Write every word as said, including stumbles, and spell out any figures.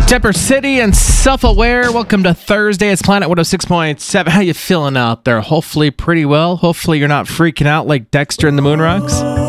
Depper City and self-aware. Welcome to Thursday. It's Planet one oh six point seven. How you feeling out there? Hopefully pretty well. Hopefully you're not freaking out like Dexter in the Moonrocks.